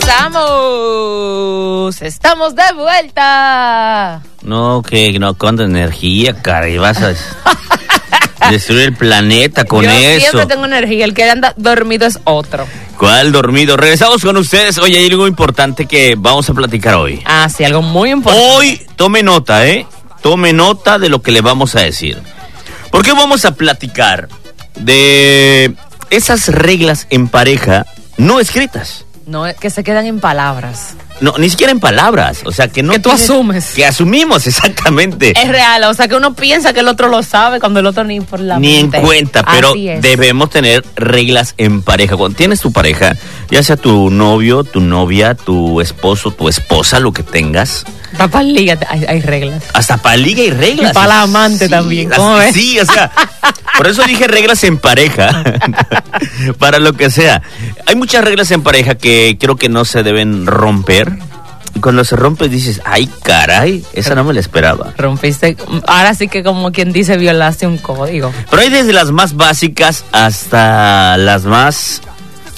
Estamos de vuelta. No, cuánta energía, cara, y vas a destruir el planeta con eso. Yo siempre tengo energía, el que anda dormido es otro. ¿Cuál dormido? Regresamos con ustedes. Oye, hay algo importante que vamos a platicar hoy. Ah, sí, algo muy importante. Hoy, tome nota, Tome nota de lo que le vamos a decir. Porque vamos a platicar de esas reglas en pareja no escritas. No, que se quedan en palabras. No, ni siquiera en palabras, o sea, que no... Que tú asumes. Que asumimos, exactamente. Es real, o sea, que uno piensa que el otro lo sabe cuando el otro ni por la mente. Ni en cuenta, pero debemos tener reglas en pareja. Cuando tienes tu pareja, ya sea tu novio, tu novia, tu esposo, tu esposa, lo que tengas. Hasta para liga hay reglas. Hasta para liga hay reglas. Y para la amante también, ¿cómo ves? Sí, o sea, por eso dije reglas en pareja. Para lo que sea. Hay muchas reglas en pareja que creo que no se deben romper. Y cuando se rompe dices, ay, caray, esa no me la esperaba. Rompiste, ahora sí que como quien dice, violaste un código. Pero hay desde las más básicas hasta las más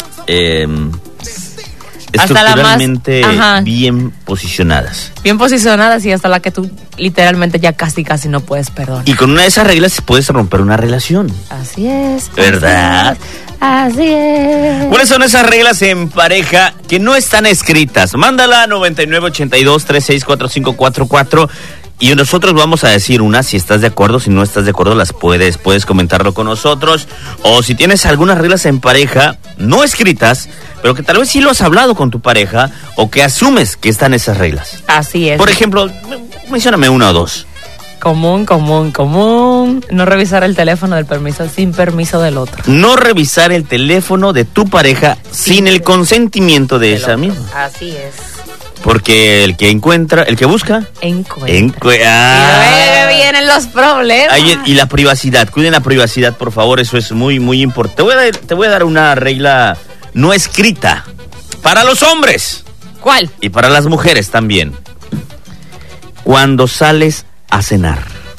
estructuralmente bien posicionadas. Bien posicionadas y hasta la que tú literalmente ya casi no puedes perdonar. Y con una de esas reglas puedes romper una relación. Así es. ¿Verdad? Así es. ¿Cuáles son esas reglas en pareja que no están escritas? Mándala a 9982-364544 y nosotros vamos a decir una, si estás de acuerdo, si no estás de acuerdo, las puedes comentarlo con nosotros. O si tienes algunas reglas en pareja no escritas, pero que tal vez sí lo has hablado con tu pareja o que asumes que están esas reglas. Así es. Por ejemplo, mencióname una o dos. Común. No revisar el teléfono sin permiso del otro. No revisar el teléfono de tu pareja sin el consentimiento de esa misma. Así es. Porque el que busca, encuentra. Y vienen los problemas. Y la privacidad, cuiden la privacidad, por favor, eso es muy, muy importante. Te voy a dar una regla no escrita para los hombres. ¿Cuál? Y para las mujeres también. Cuando sales a cenar.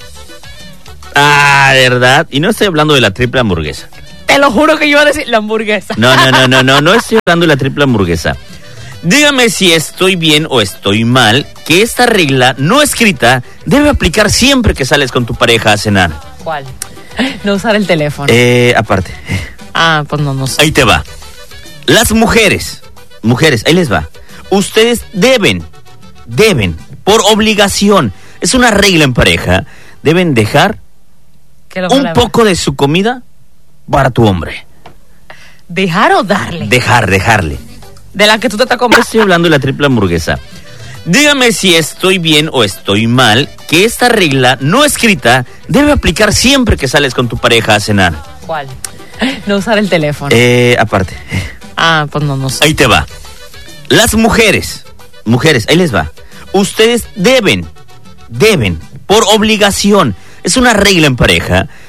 ¿Verdad? Y no estoy hablando de la triple hamburguesa. Te lo juro que yo iba a decir la hamburguesa. No estoy hablando de la triple hamburguesa. Dígame si estoy bien o estoy mal, que esta regla no escrita debe aplicar siempre que sales con tu pareja a cenar. ¿Cuál? No usar el teléfono. Aparte. Pues no sé. Ahí te va. Las mujeres, ahí les va. Ustedes deben, por obligación, es una regla en pareja, deben dejar un poco de su comida para tu hombre. ¿Dejar o darle? Dejarle. De la que tú te estás comiendo. Estoy hablando de la triple hamburguesa. Dígame si estoy bien o estoy mal, que esta regla no escrita debe aplicar siempre que sales con tu pareja a cenar. ¿Cuál? No usar el teléfono. Aparte. Pues no sé. Ahí te va. Las mujeres, ahí les va. Ustedes deben, por obligación, es una regla en pareja,